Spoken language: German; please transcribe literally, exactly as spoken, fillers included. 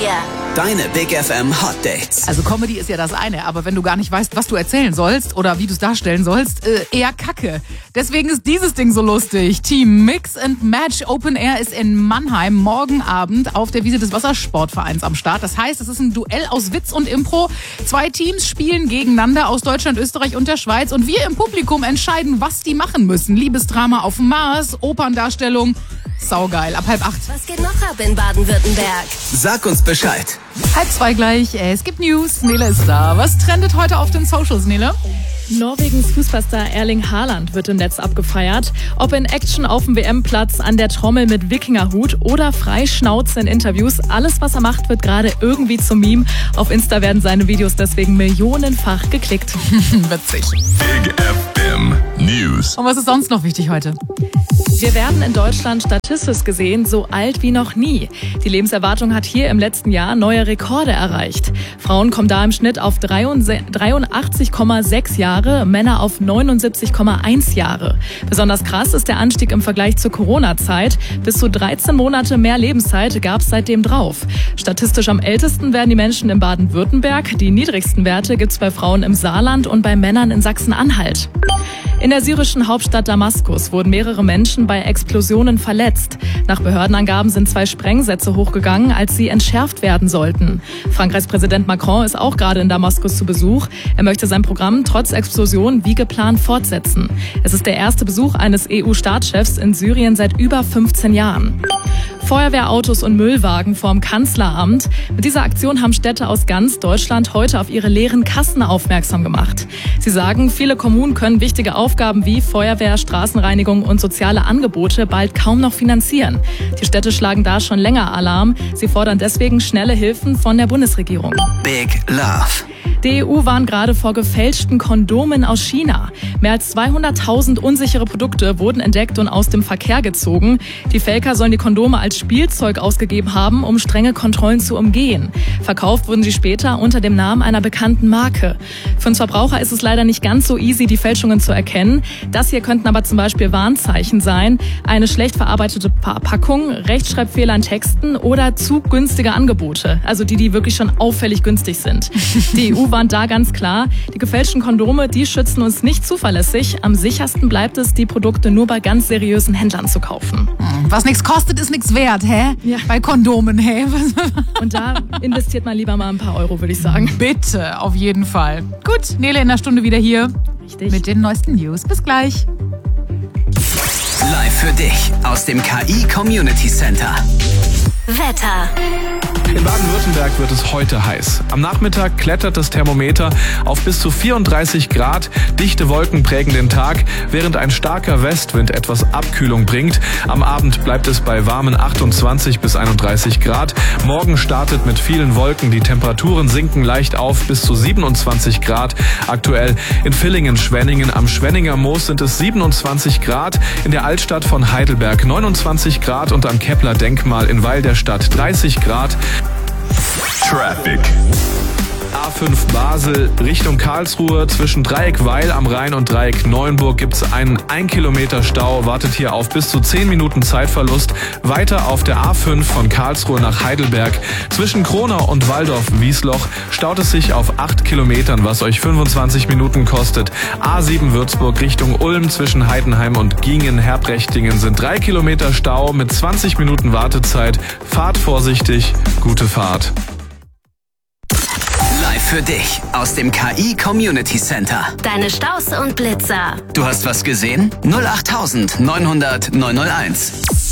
wir. Deine Big F M Hot Dates. Also Comedy ist ja das eine, aber wenn du gar nicht weißt, was du erzählen sollst oder wie du es darstellen sollst, äh, eher Kacke. Deswegen ist dieses Ding so lustig. Team Mix and Match Open Air ist in Mannheim morgen Abend auf der Wiese des Wassersportvereins am Start. Das heißt, es ist ein Duell aus Witz und Impro. Zwei Teams spielen gegeneinander aus Deutschland, Österreich und der Schweiz und wir im Publikum entscheiden, was die machen müssen. Liebesdrama auf dem Mars, Operndarstellung. Saugeil, ab halb acht. Was geht noch ab in Baden-Württemberg? Sag uns Bescheid. Halb zwei gleich, es gibt News. Nele ist da. Was trendet heute auf den Socials, Nele? Norwegens Fußballstar Erling Haaland wird im Netz abgefeiert. Ob in Action auf dem W M-Platz, an der Trommel mit Wikingerhut oder Freischnauze in Interviews, alles was er macht, wird gerade irgendwie zum Meme. Auf Insta werden seine Videos deswegen millionenfach geklickt. Witzig. Big F M News. Und was ist sonst noch wichtig heute? Wir werden in Deutschland statistisch gesehen so alt wie noch nie. Die Lebenserwartung hat hier im letzten Jahr neue Rekorde erreicht. Frauen kommen da im Schnitt auf dreiundachtzig Komma sechs Jahre, Männer auf neunundsiebzig Komma eins Jahre. Besonders krass ist der Anstieg im Vergleich zur Corona-Zeit. Bis zu dreizehn Monate mehr Lebenszeit gab es seitdem drauf. Statistisch am ältesten werden die Menschen in Baden-Württemberg. Die niedrigsten Werte gibt es bei Frauen im Saarland und bei Männern in Sachsen-Anhalt. In der syrischen Hauptstadt Damaskus wurden mehrere Menschen bei Explosionen verletzt. Nach Behördenangaben sind zwei Sprengsätze hochgegangen, als sie entschärft werden sollten. Frankreichs Präsident Macron ist auch gerade in Damaskus zu Besuch. Er möchte sein Programm trotz Explosion wie geplant fortsetzen. Es ist der erste Besuch eines E U-Staatschefs in Syrien seit über fünfzehn Jahren. Feuerwehrautos und Müllwagen vorm Kanzleramt. Mit dieser Aktion haben Städte aus ganz Deutschland heute auf ihre leeren Kassen aufmerksam gemacht. Sie sagen, viele Kommunen können wichtige Aufgaben wie Feuerwehr, Straßenreinigung und soziale Angebote bald kaum noch finanzieren. Die Städte schlagen da schon länger Alarm. Sie fordern deswegen schnelle Hilfen von der Bundesregierung. Big Love. Die E U warnt gerade vor gefälschten Kondomen aus China. Mehr als zweihunderttausend unsichere Produkte wurden entdeckt und aus dem Verkehr gezogen. Die Faker sollen die Kondome als Spielzeug ausgegeben haben, um strenge Kontrollen zu umgehen. Verkauft wurden sie später unter dem Namen einer bekannten Marke. Für uns Verbraucher ist es leider nicht ganz so easy, die Fälschungen zu erkennen. Das hier könnten aber zum Beispiel Warnzeichen sein. Eine schlecht verarbeitete Packung, Rechtschreibfehler in Texten oder zu günstige Angebote. Also die, die wirklich schon auffällig günstig sind. Die E U warnt da ganz klar, die gefälschten Kondome, die schützen uns nicht zuverlässig. Am sichersten bleibt es, die Produkte nur bei ganz seriösen Händlern zu kaufen. Was nichts kostet, ist nichts wert, hä? Ja. Bei Kondomen, hä? Und da investiert man lieber mal ein paar Euro, würde ich sagen. Bitte, auf jeden Fall. Gut, Nele in einer Stunde wieder hier. Richtig. Mit den neuesten News. Bis gleich. Live für dich aus dem K I Community Center. Wetter. In Baden-Württemberg wird es heute heiß. Am Nachmittag klettert das Thermometer auf bis zu vierunddreißig Grad. Dichte Wolken prägen den Tag, während ein starker Westwind etwas Abkühlung bringt. Am Abend bleibt es bei warmen achtundzwanzig bis einunddreißig Grad. Morgen startet mit vielen Wolken. Die Temperaturen sinken leicht auf bis zu siebenundzwanzig Grad. Aktuell in Villingen-Schwenningen am Schwenninger Moos sind es siebenundzwanzig Grad. In der Altstadt von Heidelberg neunundzwanzig Grad und am Kepler-Denkmal in Weil der Stadt dreißig Grad. Traffic. A fünf Basel Richtung Karlsruhe. Zwischen Dreieck Weil am Rhein und Dreieck Neuenburg gibt es einen ein Kilometer Stau. Wartet hier auf bis zu zehn Minuten Zeitverlust. Weiter auf der A fünf von Karlsruhe nach Heidelberg. Zwischen Kronau und Waldorf-Wiesloch staut es sich auf acht Kilometern, was euch fünfundzwanzig Minuten kostet. A sieben Würzburg Richtung Ulm zwischen Heidenheim und Gingen-Herprechtingen sind drei Kilometer Stau mit zwanzig Minuten Wartezeit. Fahrt vorsichtig, gute Fahrt. Live für dich aus dem K I Community Center. Deine Staus und Blitzer. Du hast was gesehen? null acht neunhundert neunhunderteins.